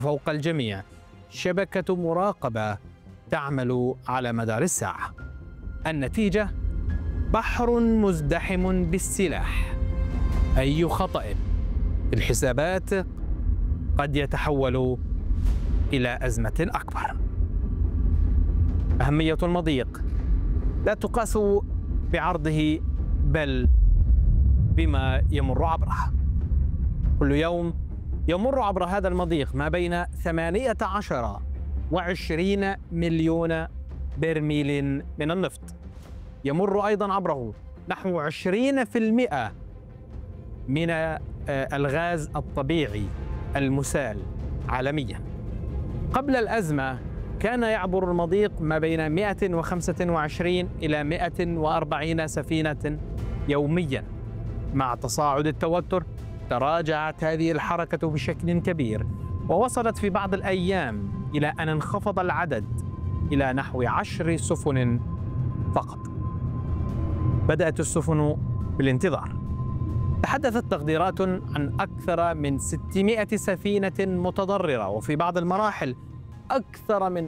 فوق الجميع شبكة مراقبة تعمل على مدار الساعة. النتيجة بحر مزدحم بالسلاح. أي خطأ في الحسابات قد يتحول إلى أزمة أكبر. أهمية المضيق لا تقاس بعرضه بل بما يمر عبره. كل يوم يمر عبر هذا المضيق ما بين 18 و20 مليون برميل من النفط. يمر أيضا عبره نحو 20% من الغاز الطبيعي المسال عالميا. قبل الأزمة كان يعبر المضيق ما بين 125 إلى 140 سفينة يوميا. مع تصاعد التوتر تراجعت هذه الحركة بشكل كبير، ووصلت في بعض الأيام إلى أن انخفض العدد إلى نحو 10 سفن فقط. بدأت السفن بالانتظار. تحدثت تقديرات عن أكثر من 600 سفينة متضررة، وفي بعض المراحل أكثر من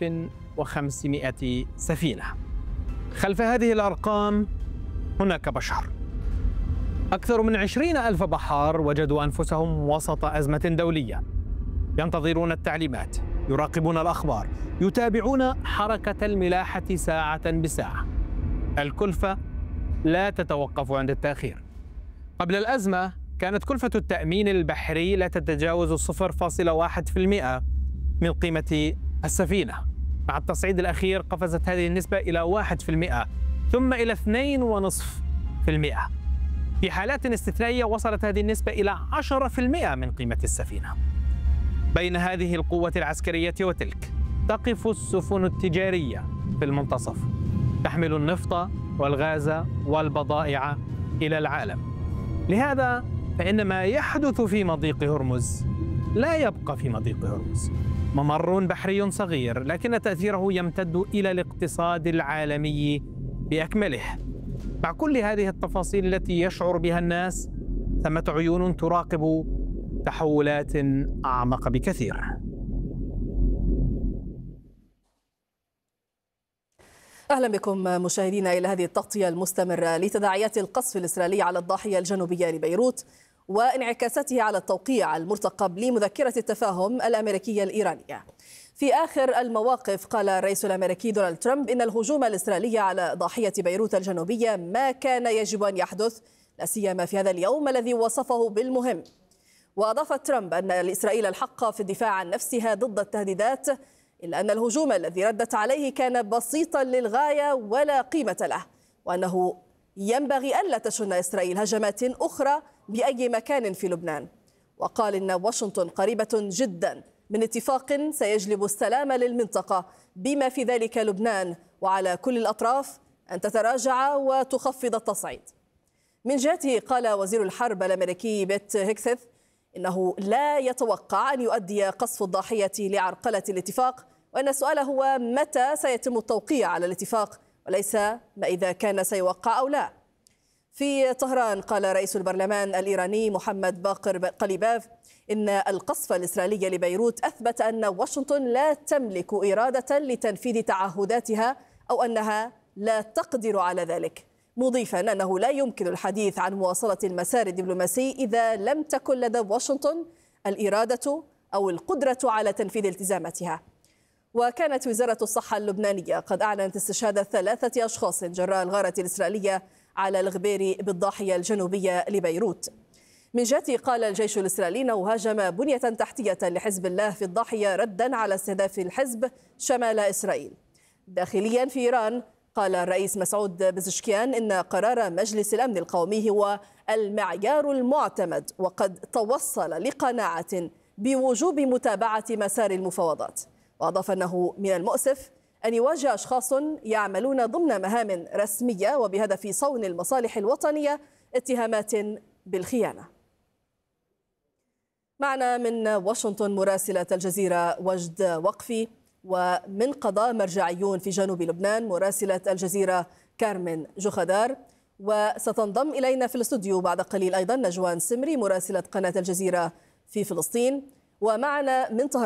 1500 سفينة. خلف هذه الأرقام هناك بشر. أكثر من 20,000 بحار وجدوا أنفسهم وسط أزمة دولية، ينتظرون التعليمات، يراقبون الأخبار، يتابعون حركة الملاحة ساعة بساعة. الكلفة لا تتوقف عند التأخير. قبل الأزمة كانت كلفة التأمين البحري لا تتجاوز 0.1% من قيمة السفينة. مع التصعيد الأخير قفزت هذه النسبة إلى 1% ثم إلى 2.5%. في حالات استثنائية وصلت هذه النسبة إلى 10% من قيمة السفينة. بين هذه القوة العسكرية وتلك تقف السفن التجارية في المنتصف، تحمل النفط والغاز والبضائع إلى العالم. لهذا فإن ما يحدث في مضيق هرمز لا يبقى في مضيق هرمز. ممر بحري صغير لكن تأثيره يمتد إلى الاقتصاد العالمي بأكمله. مع كل هذه التفاصيل التي يشعر بها الناس، ثمة عيون تراقب تحولات أعمق بكثير. أهلا بكم مشاهدينا إلى هذه التغطية المستمرة لتداعيات القصف الإسرائيلي على الضاحية الجنوبية لبيروت وانعكاساته على التوقيع المرتقب لمذكرة التفاهم الأمريكية الإيرانية. في آخر المواقف قال الرئيس الأمريكي دونالد ترامب إن الهجوم الإسرائيلي على ضاحية بيروت الجنوبية ما كان يجب أن يحدث، لا سيما في هذا اليوم الذي وصفه بالمهم. وأضاف ترامب أن لإسرائيل الحق في الدفاع عن نفسها ضد التهديدات، إلا أن الهجوم الذي ردت عليه كان بسيطا للغاية ولا قيمة له، وأنه ينبغي ألا تشن إسرائيل هجمات أخرى بأي مكان في لبنان. وقال إن واشنطن قريبة جدا من اتفاق سيجلب السلام للمنطقة بما في ذلك لبنان، وعلى كل الأطراف أن تتراجع وتخفض التصعيد. من جهته قال وزير الحرب الأمريكي بيت هيكسث إنه لا يتوقع أن يؤدي قصف الضاحية لعرقلة الاتفاق، وأن السؤال هو متى سيتم التوقيع على الاتفاق وليس ما إذا كان سيوقع أو لا. في طهران قال رئيس البرلمان الإيراني محمد باقر قليباف إن القصف الإسرائيلي لبيروت أثبت أن واشنطن لا تملك إرادة لتنفيذ تعهداتها أو أنها لا تقدر على ذلك، مضيفا أنه لا يمكن الحديث عن مواصلة المسار الدبلوماسي إذا لم تكن لدى واشنطن الإرادة أو القدرة على تنفيذ التزاماتها. وكانت وزارة الصحة اللبنانية قد أعلنت استشهاد 3 أشخاص جراء الغارة الإسرائيلية على الغبير بالضاحية الجنوبية لبيروت. من جهته قال الجيش الإسرائيلي أنه هاجم بنية تحتية لحزب الله في الضاحية ردا على استهداف الحزب شمال إسرائيل. داخليا في إيران قال الرئيس مسعود بزشكيان إن قرار مجلس الأمن القومي هو المعيار المعتمد، وقد توصل لقناعة بوجوب متابعة مسار المفاوضات. وأضاف أنه من المؤسف أن يواجه أشخاص يعملون ضمن مهام رسمية وبهدف صون المصالح الوطنية اتهامات بالخيانة. معنا من واشنطن مراسلة الجزيرة وجد وقفي، ومن قضاء مرجعيون في جنوب لبنان مراسلة الجزيرة كارمن جوخدار، وستنضم إلينا في الاستوديو بعد قليل أيضا نجوان سمري مراسلة قناة الجزيرة في فلسطين. ومعنا من طهران